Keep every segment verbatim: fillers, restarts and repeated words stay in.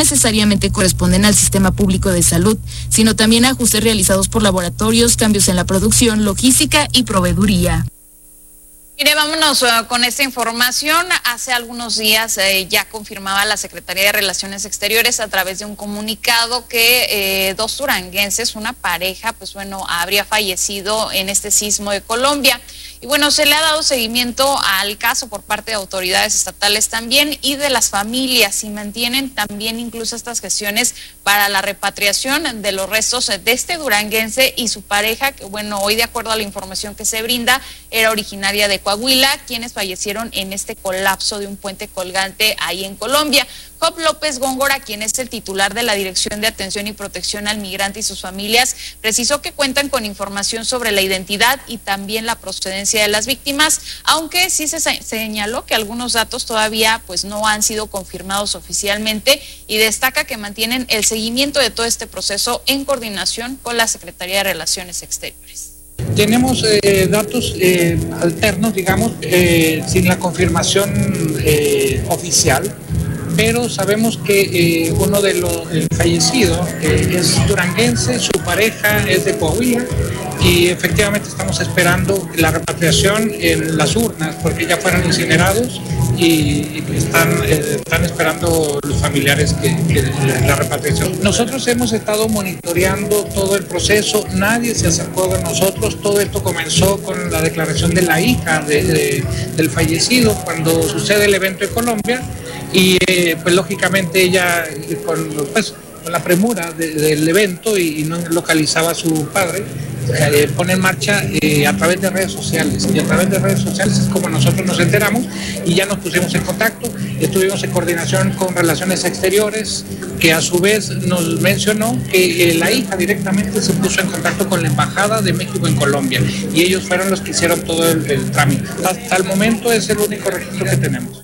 necesariamente corresponden al sistema público de salud, sino también a ajustes realizados por laboratorios, cambios en la producción, logística y proveeduría. Mire, vámonos uh, con esta información. Hace algunos días eh, ya confirmaba la Secretaría de Relaciones Exteriores a través de un comunicado que eh, dos duranguenses, una pareja, pues bueno, habría fallecido en este sismo de Colombia. Y bueno, se le ha dado seguimiento al caso por parte de autoridades estatales también y de las familias, y mantienen también incluso estas gestiones para la repatriación de los restos de este duranguense y su pareja, que bueno, hoy de acuerdo a la información que se brinda, era originaria de Coahuila, quienes fallecieron en este colapso de un puente colgante ahí en Colombia. Job López Góngora, quien es el titular de la Dirección de Atención y Protección al Migrante y sus familias, precisó que cuentan con información sobre la identidad y también la procedencia de las víctimas, aunque sí se señaló que algunos datos todavía pues no han sido confirmados oficialmente, y destaca que mantienen el seguimiento de todo este proceso en coordinación con la Secretaría de Relaciones Exteriores. Tenemos eh, datos eh, alternos, digamos, eh, sin la confirmación eh, oficial, pero sabemos que eh, uno de los el fallecidos eh, es duranguense, su pareja es de Coahuila, y efectivamente estamos esperando la repatriación en las urnas porque ya fueron incinerados, y están, eh, están esperando los familiares que, que la repatriación. Nosotros hemos estado monitoreando todo el proceso, nadie se acercó a nosotros. Todo esto comenzó con la declaración de la hija de, de, del fallecido cuando sucede el evento en Colombia, y eh, pues lógicamente ella con, pues, con la premura de, del evento y, y no localizaba a su padre, eh, pone en marcha eh, a través de redes sociales, y a través de redes sociales es como nosotros nos enteramos, y ya nos pusimos en contacto. Estuvimos en coordinación con Relaciones Exteriores, que a su vez nos mencionó que eh, la hija directamente se puso en contacto con la Embajada de México en Colombia, y ellos fueron los que hicieron todo el, el trámite. Hasta el momento es el único registro que tenemos.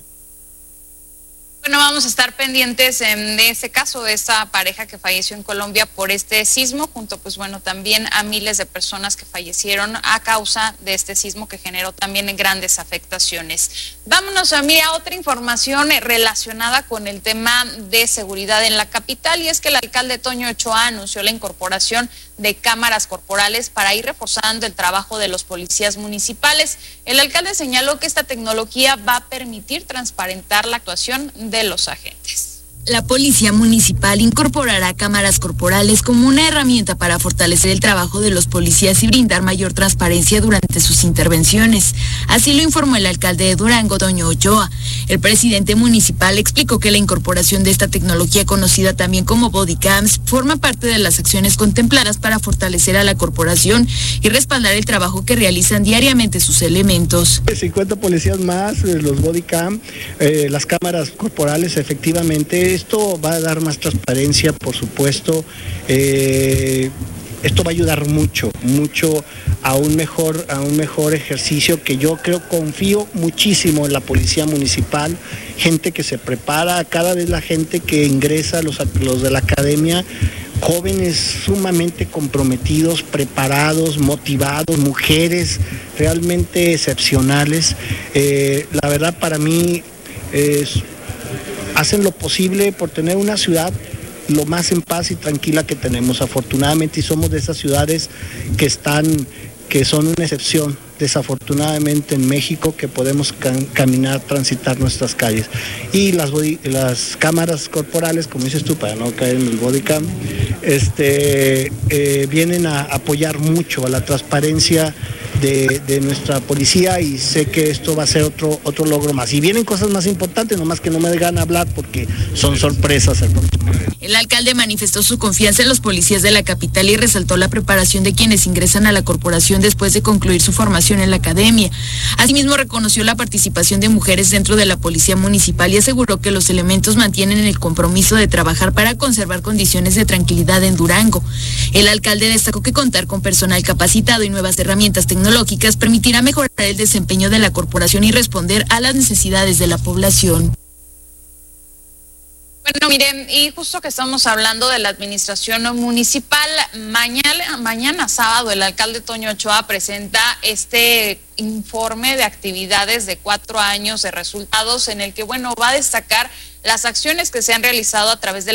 Bueno, vamos a estar pendientes en, de ese caso de esta pareja que falleció en Colombia por este sismo, junto pues bueno también a miles de personas que fallecieron a causa de este sismo que generó también grandes afectaciones. Vámonos a mí a otra información relacionada con el tema de seguridad en la capital, y es que el alcalde Toño Ochoa anunció la incorporación de cámaras corporales para ir reforzando el trabajo de los policías municipales. El alcalde señaló que esta tecnología va a permitir transparentar la actuación de los agentes. La Policía Municipal incorporará cámaras corporales como una herramienta para fortalecer el trabajo de los policías y brindar mayor transparencia durante sus intervenciones. Así lo informó el alcalde de Durango, Toño Ochoa. El presidente municipal explicó que la incorporación de esta tecnología, conocida también como body cams, forma parte de las acciones contempladas para fortalecer a la corporación y respaldar el trabajo que realizan diariamente sus elementos. cincuenta policías más, los body cam, eh, las cámaras corporales, efectivamente. Esto va a dar más transparencia, por supuesto. Eh, esto va a ayudar mucho, mucho a un mejor, a un mejor ejercicio, que yo creo, confío muchísimo en la Policía Municipal, gente que se prepara, cada vez la gente que ingresa, los, los de la academia, jóvenes sumamente comprometidos, preparados, motivados, mujeres realmente excepcionales. Eh, la verdad, para mí es... hacen lo posible por tener una ciudad lo más en paz y tranquila que tenemos, afortunadamente, y somos de esas ciudades que están, que son una excepción, desafortunadamente, en México, que podemos cam caminar, transitar nuestras calles. Y las, body, las cámaras corporales, como dices tú, para no caer en el body cam, este, eh, vienen a apoyar mucho a la transparencia De, de nuestra policía, y sé que esto va a ser otro, otro logro más. Y vienen cosas más importantes, nomás que no me dejan hablar porque son sorpresas el próximo año. El alcalde manifestó su confianza en los policías de la capital y resaltó la preparación de quienes ingresan a la corporación después de concluir su formación en la academia. Asimismo, reconoció la participación de mujeres dentro de la Policía Municipal y aseguró que los elementos mantienen el compromiso de trabajar para conservar condiciones de tranquilidad en Durango. El alcalde destacó que contar con personal capacitado y nuevas herramientas tecnológicas permitirá mejorar el desempeño de la corporación y responder a las necesidades de la población. Bueno, miren, y justo que estamos hablando de la administración municipal, mañana, mañana sábado el alcalde Toño Ochoa presenta este informe de actividades de cuatro años de resultados, en el que, bueno, va a destacar las acciones que se han realizado a través de